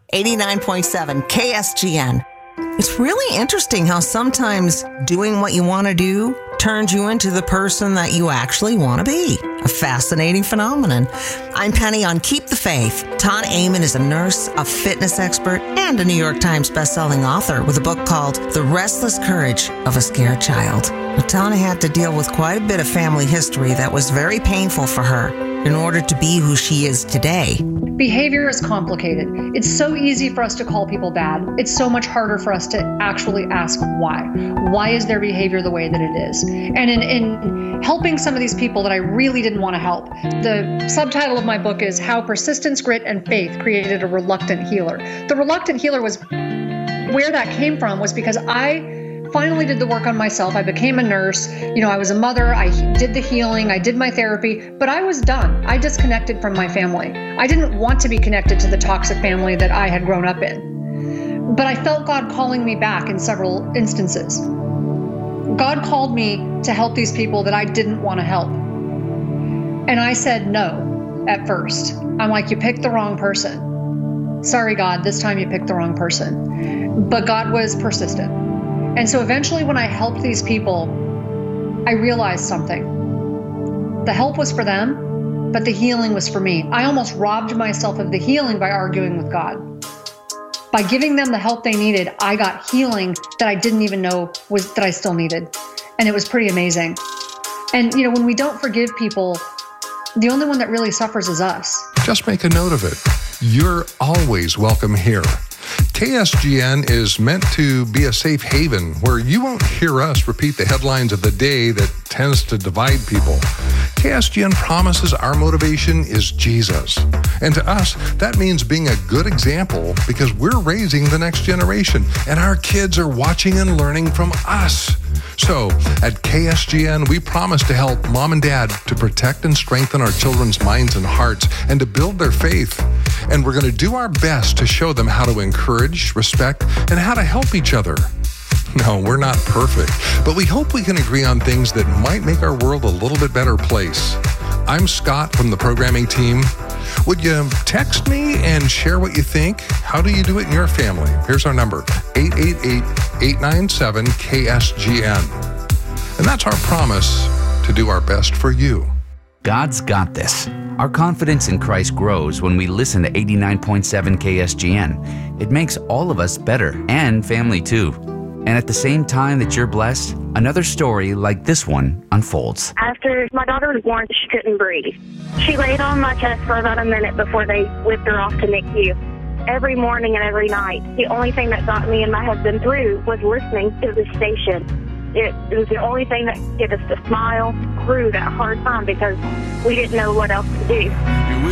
89.7 KSGN. It's really interesting how sometimes doing what you want to do turns you into the person that you actually want to be. A fascinating phenomenon. I'm Penny on Keep the Faith. Tana Amon is a nurse, a fitness expert, and a New York Times bestselling author with a book called The Restless Courage of a Scared Child. Tana had to deal with quite a bit of family history that was very painful for her in order to be who she is today. Behavior is complicated. It's so easy for us to call people bad. It's so much harder for us to actually ask why. Why is their behavior the way that it is? And in helping some of these people that I really didn't want to help, the subtitle of my book is How Persistence, Grit, and Faith Created a Reluctant Healer. The reluctant healer was where that came from was because I finally did the work on myself. I became a nurse. I was a mother. I did the healing. I did my therapy, but I was done. I disconnected from my family. I didn't want to be connected to the toxic family that I had grown up in. But I felt God calling me back in several instances. God called me to help these people that I didn't want to help. And I said no at first. I'm like, you picked the wrong person. Sorry, God, this time you picked the wrong person. But God was persistent. And so eventually when I helped these people, I realized something. The help was for them, but the healing was for me. I almost robbed myself of the healing by arguing with God. By giving them the help they needed, I got healing that I didn't even know that I still needed. And it was pretty amazing. And when we don't forgive people, the only one that really suffers is us. Just make a note of it. You're always welcome here. KSGN is meant to be a safe haven where you won't hear us repeat the headlines of the day that tends to divide people. KSGN promises our motivation is Jesus. And to us, that means being a good example because we're raising the next generation and our kids are watching and learning from us. So at KSGN, we promise to help mom and dad to protect and strengthen our children's minds and hearts and to build their faith. And we're going to do our best to show them how to encourage, respect, and how to help each other. No, we're not perfect, but we hope we can agree on things that might make our world a little bit better place. I'm Scott from the programming team. Would you text me and share what you think? How do you do it in your family? Here's our number, 888-897-KSGN. And that's our promise to do our best for you. God's got this. Our confidence in Christ grows when we listen to 89.7 KSGN. It makes all of us better and family too. And at the same time that you're blessed, another story like this one unfolds. After my daughter was born, she couldn't breathe. She laid on my chest for about a minute before they whipped her off to NICU. Every morning and every night, the only thing that got me and my husband through was listening to the station. It was the only thing that gave us to smile through that hard time because we didn't know what else to do.